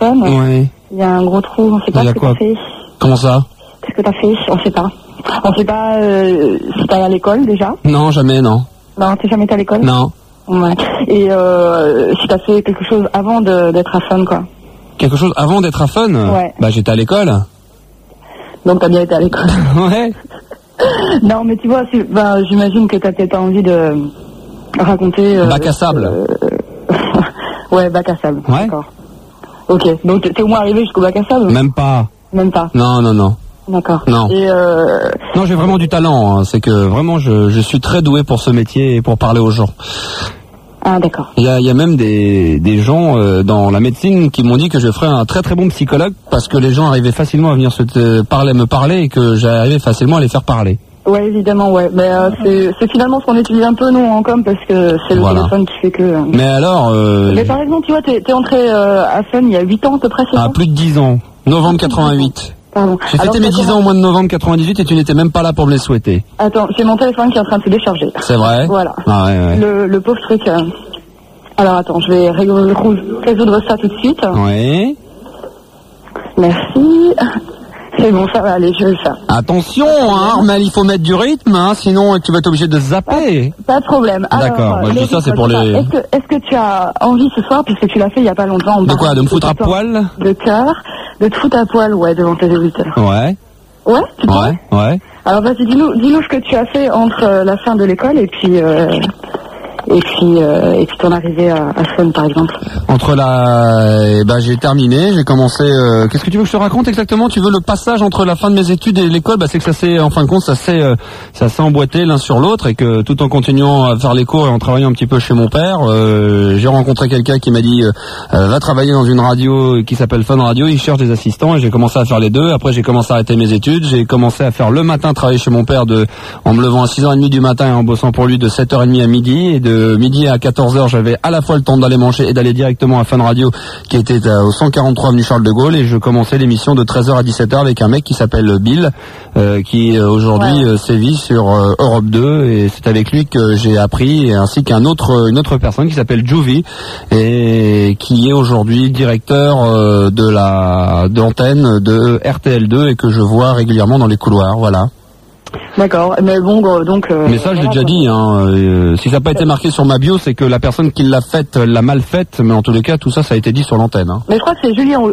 téléphone. Oui. Il y a un gros trou, on ne sait pas ce que t'as fait. Comment ça? Qu'est-ce que t'as fait? On ne sait pas. On ne sait pas si t'es allé à l'école déjà. Non, jamais, non. Non, t'es jamais été à l'école? Non. Ouais. Et si t'as fait quelque chose avant d'être à Fun, quoi. Quelque chose avant d'être à Fun? Ouais. Bah, j'étais à l'école. Donc t'as bien été à l'école. Ouais. Non, mais tu vois, j'imagine que t'as peut-être envie de raconter... bac à sable. Ouais, bac à sable. Ouais. D'accord. Ok, donc t'es au moins arrivé jusqu'au bac à sable? Même pas. Même pas. Non, non, non. D'accord. Non. Et Non, j'ai vraiment du talent. Hein. C'est que vraiment, je suis très doué pour ce métier et pour parler aux gens. Ah, d'accord. Il y a même des gens dans la médecine qui m'ont dit que je ferais un très très bon psychologue parce que les gens arrivaient facilement à venir me parler et que j'arrivais facilement à les faire parler. Ouais, évidemment, ouais. Mais c'est finalement ce qu'on utilise un peu, nous, en com, parce que c'est le téléphone qui fait que... Mais alors... Mais par exemple, tu vois, t'es entré à Fun il y a 8 ans à peu près, c'est ça? Plus de 10 ans. Novembre 88. Pardon. J'ai fêté mes 10 ans au mois de novembre 98 et tu n'étais même pas là pour me les souhaiter. Attends, j'ai mon téléphone qui est en train de se décharger. C'est vrai? Voilà. Ah ouais, ouais. Le pauvre truc... Alors attends, je vais résoudre ça tout de suite. Oui. Merci. C'est bon, ça va aller, je vais le faire. Attention, hein, mais il faut mettre du rythme, hein, sinon tu vas être obligé de zapper. Pas de problème. D'accord, moi je dis ça, c'est pour les... Est-ce que tu as envie ce soir, puisque tu l'as fait il n'y a pas longtemps... De quoi, de me foutre à poil? De cœur, de te foutre à poil, ouais, devant tes auditeurs. Ouais. Ouais, tu crois? Ouais. Alors vas-y, dis-nous ce que tu as fait entre la fin de l'école et puis ton arrivée à Fun, par exemple. J'ai terminé, j'ai commencé... Qu'est-ce que tu veux que je te raconte exactement? Tu veux le passage entre la fin de mes études et l'école? Bah, c'est que ça s'est, en fin de compte, ça s'est emboîté l'un sur l'autre et que tout en continuant à faire les cours et en travaillant un petit peu chez mon père, j'ai rencontré quelqu'un qui m'a dit va travailler dans une radio qui s'appelle Fun Radio, il cherche des assistants, et j'ai commencé à faire les deux. Après, j'ai commencé à arrêter mes études, j'ai commencé à faire le matin travailler chez mon père en me levant à 6h30 du matin et en bossant pour lui de 7h30 à midi, et de midi à 14h, j'avais à la fois le temps d'aller manger et d'aller directement à Fun Radio qui était au 143 avenue Charles de Gaulle, et je commençais l'émission de 13h à 17h avec un mec qui s'appelle Bill qui aujourd'hui sévit sur Europe 2, et c'est avec lui que j'ai appris, ainsi qu'une autre personne qui s'appelle Juvie et qui est aujourd'hui directeur d'antenne de RTL2 et que je vois régulièrement dans les couloirs, voilà. D'accord, mais bon, donc... mais ça, je l'ai déjà dit, hein. Si ça n'a pas été marqué sur ma bio, c'est que la personne qui l'a faite l'a mal faite, mais en tous les cas, tout ça, ça a été dit sur l'antenne. Hein. Mais je crois que c'est Julien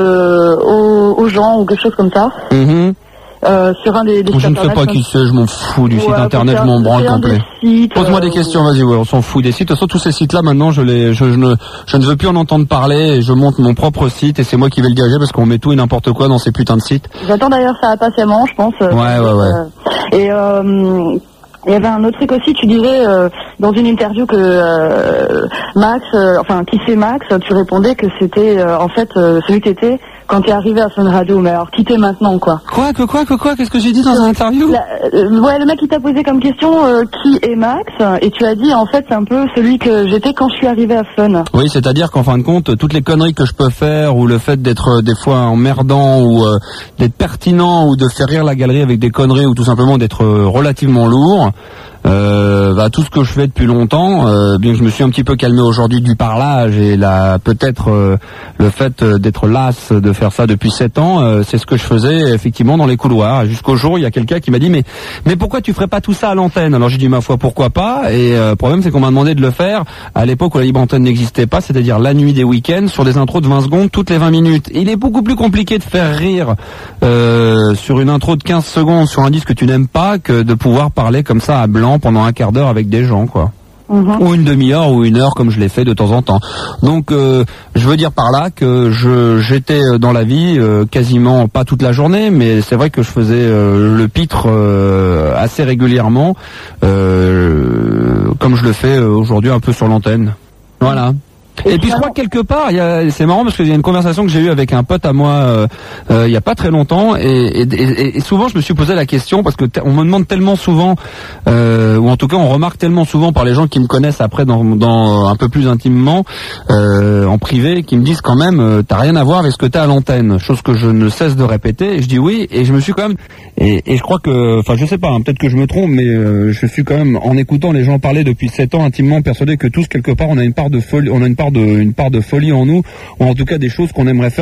aux gens ou quelque chose comme ça. Mm-hmm. Sur un des je ne sais pas qui c'est, je m'en fous du site internet, je m'en branle complet. Pose-moi des questions, vas-y, on s'en fout des sites. De toute façon, tous ces sites-là, maintenant, je ne veux plus en entendre parler, et je monte mon propre site, et c'est moi qui vais le diriger, parce qu'on met tout et n'importe quoi dans ces putins de sites. J'attends d'ailleurs ça patiemment, je pense. Ouais. Et il y avait un autre truc aussi, tu disais dans une interview que Max, qui c'est Max, tu répondais que c'était en fait celui que t'étais quand t'es arrivé à Fun Radio, mais alors qui t'es maintenant, quoi. Quoi qu'est-ce que j'ai dit dans une interview? Le mec qui t'a posé comme question qui est Max, et tu as dit en fait c'est un peu celui que j'étais quand je suis arrivé à Fun. Oui, c'est-à-dire qu'en fin de compte, toutes les conneries que je peux faire, ou le fait d'être des fois emmerdant, ou d'être pertinent, ou de faire rire la galerie avec des conneries, ou tout simplement d'être relativement lourd, tout ce que je fais depuis longtemps, bien que je me suis un petit peu calmé aujourd'hui du parlage et peut-être le fait d'être las de faire ça depuis 7 ans, c'est ce que je faisais effectivement dans les couloirs, jusqu'au jour où il y a quelqu'un qui m'a dit mais pourquoi tu ferais pas tout ça à l'antenne? Alors j'ai dit ma foi pourquoi pas, et le problème c'est qu'on m'a demandé de le faire à l'époque où la libre antenne n'existait pas, c'est-à-dire la nuit des week-ends, sur des intros de 20 secondes toutes les 20 minutes. Il est beaucoup plus compliqué de faire rire sur une intro de 15 secondes sur un disque que tu n'aimes pas que de pouvoir parler comme ça à blanc pendant un quart d'heure avec des gens, quoi. Ou une demi-heure ou une heure comme je l'ai fait de temps en temps. Donc je veux dire par là que j'étais dans la vie quasiment pas toute la journée, mais c'est vrai que je faisais le pitre assez régulièrement, comme je le fais aujourd'hui un peu sur l'antenne. Voilà. Et puis je crois que quelque part, c'est marrant parce qu'il y a une conversation que j'ai eue avec un pote à moi il y a pas très longtemps, et souvent je me suis posé la question parce que on me demande tellement souvent, ou en tout cas on remarque tellement souvent par les gens qui me connaissent après dans un peu plus intimement, en privé, qui me disent quand même t'as rien à voir avec ce que t'as à l'antenne, chose que je ne cesse de répéter, et je dis oui, et je me suis quand même, et je crois que, enfin je sais pas, hein, peut-être que je me trompe, mais je suis quand même, en écoutant les gens parler depuis 7 ans, intimement persuadé que tous quelque part on a une part de folie en nous, ou en tout cas des choses qu'on aimerait faire